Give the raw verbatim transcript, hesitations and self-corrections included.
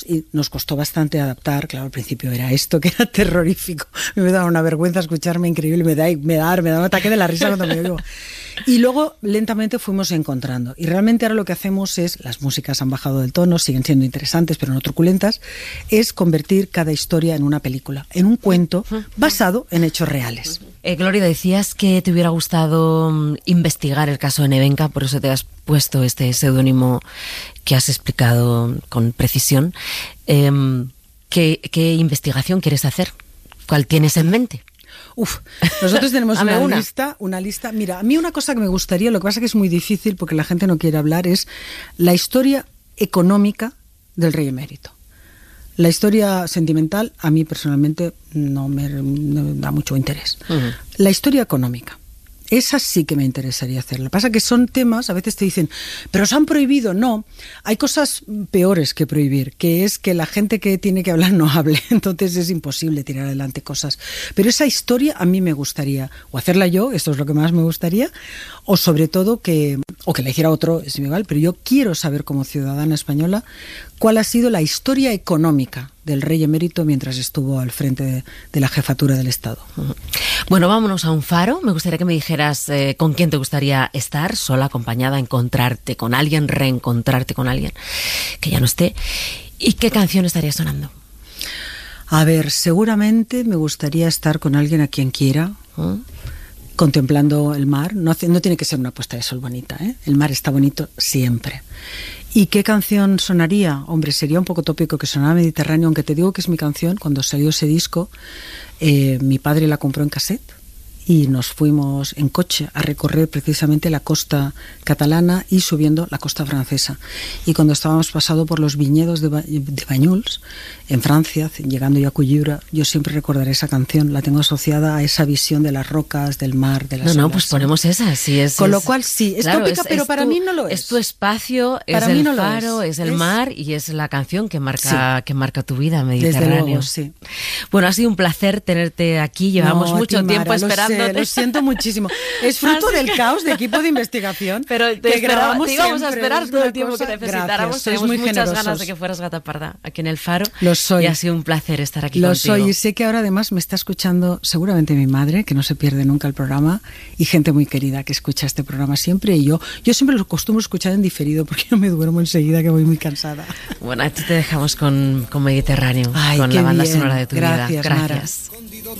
Y nos costó bastante adaptar, claro, al principio era esto que era terrorífico, me daba una vergüenza escucharme increíble, me da, me da, me da un ataque de la risa cuando me oigo. Y luego lentamente fuimos encontrando, y realmente ahora lo que hacemos es, las músicas han bajado del tono, siguen siendo interesantes pero no truculentas, es convertir cada historia en una película, en un cuento basado en hechos reales. Eh, Gloria, decías que te hubiera gustado investigar el caso de Nevenka, por eso te has puesto este seudónimo que has explicado con precisión. Eh, ¿qué, ¿Qué investigación quieres hacer? ¿Cuál tienes en mente? Uf, nosotros tenemos una, una lista, una lista. Mira, a mí una cosa que me gustaría, lo que pasa que es muy difícil porque la gente no quiere hablar, es la historia económica del rey emérito. La historia sentimental a mí personalmente no me, no me da mucho interés. Uh-huh. La historia económica, esa sí que me interesaría hacerla. Pasa que son temas, a veces te dicen, pero os han prohibido. No, hay cosas peores que prohibir, que es que la gente que tiene que hablar no hable, entonces es imposible tirar adelante cosas. Pero esa historia a mí me gustaría, o hacerla yo, esto es lo que más me gustaría, o sobre todo que, o que la hiciera otro, es igual, pero yo quiero saber como ciudadana española cuál ha sido la historia económica del rey emérito mientras estuvo al frente de, de la jefatura del Estado. Bueno, vámonos a un faro. Me gustaría que me dijeras eh, con quién te gustaría estar, sola, acompañada, encontrarte con alguien, reencontrarte con alguien que ya no esté. ¿Y qué canción estaría sonando? A ver, seguramente me gustaría estar con alguien a quien quiera, ¿eh? Contemplando el mar. No, no tiene que ser una puesta de sol bonita, ¿eh? El mar está bonito siempre. ¿Y qué canción sonaría? Hombre, sería un poco tópico que sonara Mediterráneo, aunque te digo que es mi canción. Cuando salió ese disco, eh, mi padre la compró en cassette y nos fuimos en coche a recorrer precisamente la costa catalana y subiendo la costa francesa. Y cuando estábamos pasando por los viñedos de, ba- de Banyuls, en Francia, llegando ya a Culliura, yo siempre recordaré esa canción, la tengo asociada a esa visión de las rocas, del mar, de las No, olas. no, pues ponemos esa, sí es. Con es, lo cual sí, es claro, tópica, es, pero es para tu, mí no lo es. Es tu espacio, para es mí el no lo faro, es, es. es el es... mar y es la canción que marca, sí. que marca tu vida, Mediterráneo. Desde luego, sí. Bueno, ha sido un placer tenerte aquí, llevamos no, mucho ti, Mara, tiempo esperándote. Lo, sé, lo siento muchísimo. Es fruto Así del que... caos de equipo de investigación. Pero te, que esperaba, grabamos te íbamos siempre, a esperar todo el tiempo cosa... que necesitáramos. Gracias, Tenemos muy muchas generosos. ganas de que fueras Gata Parda aquí en el Faro. Lo soy. Y ha sido un placer estar aquí Lo contigo. soy y sé que ahora además me está escuchando seguramente mi madre, que no se pierde nunca el programa, y gente muy querida que escucha este programa siempre. Y yo yo siempre lo acostumbro a escuchar en diferido porque yo me duermo enseguida, que voy muy cansada. Bueno, a ti te dejamos con, con Mediterráneo, Ay, con la banda bien. sonora de tu Gracias, vida. Gracias. Mara.